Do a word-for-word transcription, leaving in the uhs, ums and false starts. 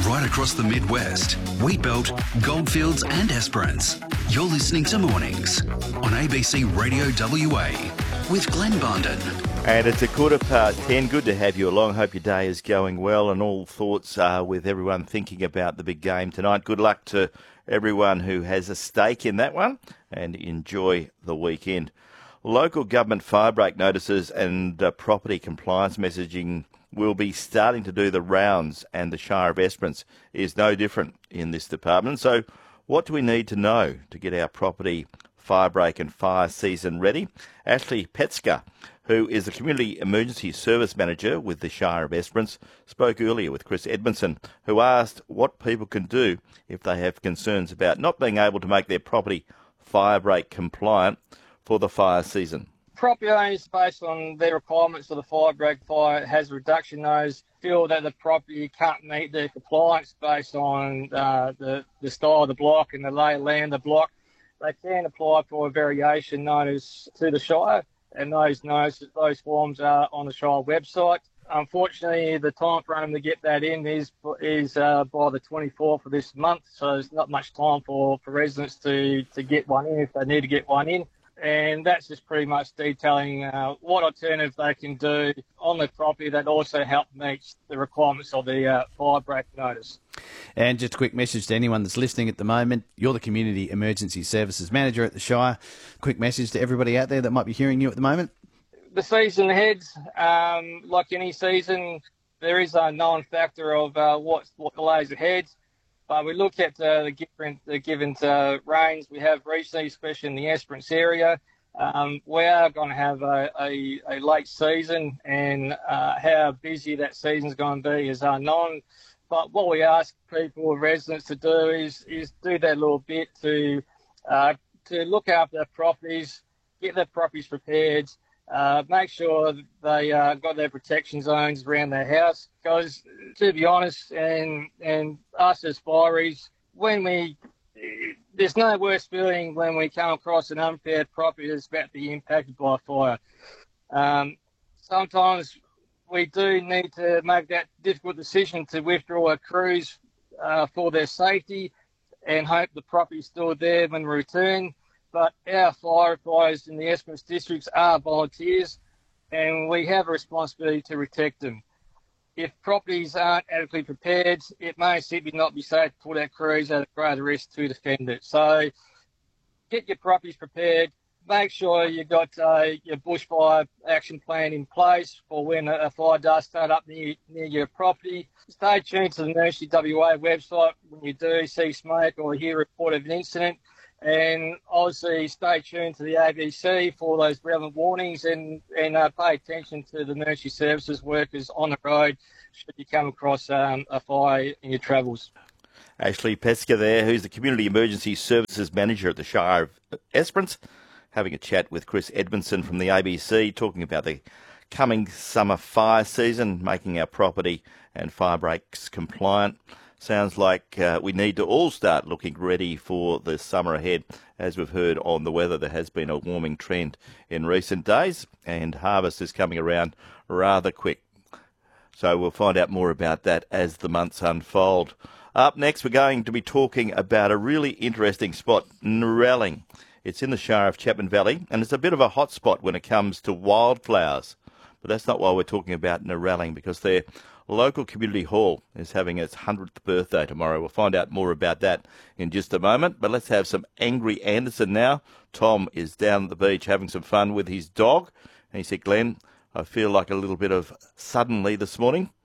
right across the Midwest, Wheatbelt, Goldfields and Esperance. You're listening to Mornings on A B C Radio W A with Glenn Bondon. And it's a quarter past ten. Good to have you along. Hope your day is going well and all thoughts are with everyone thinking about the big game tonight. Good luck to everyone who has a stake in that one and enjoy the weekend. Local government firebreak notices and uh, property compliance messaging will be starting to do the rounds, and the Shire of Esperance is no different in this department. So what do we need to know to get our property firebreak and fire season ready? Ashley Petska, who is the Community Emergency Service Manager with the Shire of Esperance, spoke earlier with Chris Edmondson, who asked what people can do if they have concerns about not being able to make their property firebreak compliant for the fire season. Property owners, based on their requirements for the firebreak fire hazard reduction notice, feel that the property can't meet their compliance based on uh, the, the style of the block and the lay of land of the block. They can apply for a variation notice to the Shire, and those notices, those forms are on the Shire website. Unfortunately, the time for them to get that in is is uh, by the twenty-fourth of this month, so there's not much time for, for residents to, to get one in if they need to get one in. And that's just pretty much detailing uh, what alternative they can do on the property that also help meet the requirements of the uh, firebreak notice. And just a quick message to anyone that's listening at the moment. You're the Community Emergency Services Manager at the Shire. Quick message to everybody out there that might be hearing you at the moment. The season ahead, um, like any season, there is a known factor of uh, what, what lays ahead. But we look at uh, the different the given uh, rains we have recently, especially in the Esperance area. Um, we are going to have a, a, a late season, and uh, how busy that season is going to be is unknown. But what we ask people, residents, to do is is do that little bit to uh, to look after their properties, get their properties prepared. Uh, make sure they uh, got their protection zones around their house. Because, to be honest, and and us as fireys, when we there's no worse feeling when we come across an unprepared property that's about to be impacted by fire. Um, sometimes we do need to make that difficult decision to withdraw our crews uh, for their safety and hope the property's still there when we return. But our firefighters in the Esperance districts are volunteers, and we have a responsibility to protect them. If properties aren't adequately prepared, it may simply not be safe to put our crews at a greater risk to defend it. So get your properties prepared. Make sure you've got uh, your bushfire action plan in place for when a fire does start up near, near your property. Stay tuned to the Emergency W A website when you do see smoke or hear a report of an incident. And obviously stay tuned to the A B C for those relevant warnings, and, and uh, pay attention to the emergency services workers on the road should you come across um, a fire in your travels. Ashley Petska there, who's the Community Emergency Services Manager at the Shire of Esperance, having a chat with Chris Edmondson from the A B C, talking about the coming summer fire season, making our property and fire breaks compliant. Sounds like uh, we need to all start looking ready for the summer ahead. As we've heard on the weather, there has been a warming trend in recent days, and harvest is coming around rather quick. So we'll find out more about that as the months unfold. Up next, we're going to be talking about a really interesting spot, Narelling. It's in the Shire of Chapman Valley, and it's a bit of a hot spot when it comes to wildflowers. But that's not why we're talking about Narelling, because they're local community hall is having its hundredth birthday tomorrow. We'll find out more about that in just a moment. But let's have some Angry Anderson now. Tom is down at the beach having some fun with his dog. And he said, Glenn, I feel like a little bit of suddenly this morning.